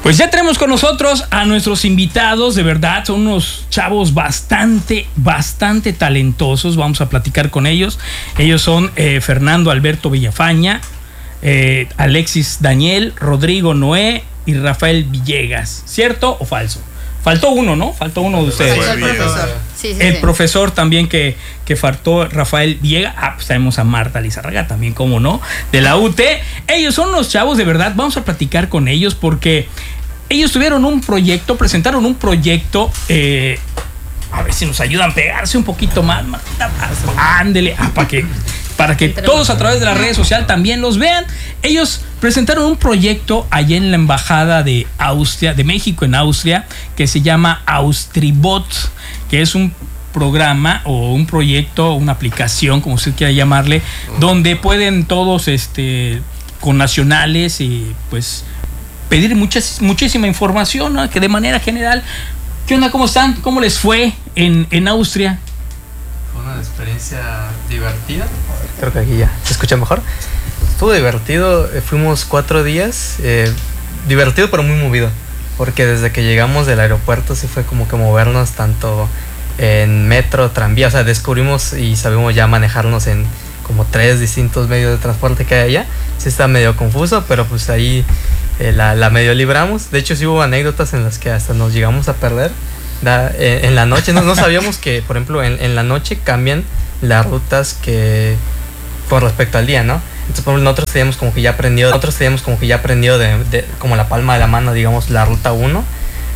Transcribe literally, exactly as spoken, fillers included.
Pues ya tenemos con nosotros a nuestros invitados, de verdad, son unos chavos bastante, bastante talentosos. Vamos a platicar con ellos. Ellos son eh, Fernando Alberto Villafaña, eh, Alexis Daniel, Rodrigo Noé y Rafael Villegas. ¿Cierto o falso? Faltó uno, ¿no? Faltó uno de ustedes. El profesor. Sí, sí, el sí. profesor también que, que faltó, Rafael Villegas. Ah, pues tenemos a Marta Lizárraga también, como no, de la U T. Ellos son unos chavos, de verdad. Vamos a platicar con ellos porque ellos tuvieron un proyecto, presentaron un proyecto. Eh, a ver si nos ayudan a pegarse un poquito más, Martita. Ándele, ah, para que, para que todos a través de la red social también los vean. Ellos presentaron un proyecto allá en la embajada de Austria, de México en Austria, que se llama Austribot, que es un programa o un proyecto, una aplicación, como usted quiera llamarle, donde pueden todos, este, con nacionales y pues pedir muchas, muchísima información, ¿no? Que de manera general. ¿Qué onda? ¿Cómo están? ¿Cómo les fue en, en Austria? Fue una experiencia divertida. Creo que aquí ya se escucha mejor. Estuvo divertido. Fuimos cuatro días. Eh, divertido pero muy movido. Porque desde que llegamos del aeropuerto sí fue como que movernos tanto en metro, tranvía. O sea, descubrimos y sabemos ya manejarnos en como tres distintos medios de transporte que hay allá. Sí está medio confuso, pero pues ahí eh, la, la medio libramos. De hecho sí hubo anécdotas en las que hasta nos llegamos a perder. Da, eh, en la noche, no, no sabíamos que, por ejemplo, en, en la noche cambian las rutas que con respecto al día, ¿no? Entonces, por ejemplo, nosotros teníamos como que ya aprendido, nosotros teníamos como que ya aprendido de, de como la palma de la mano, digamos, la ruta uno.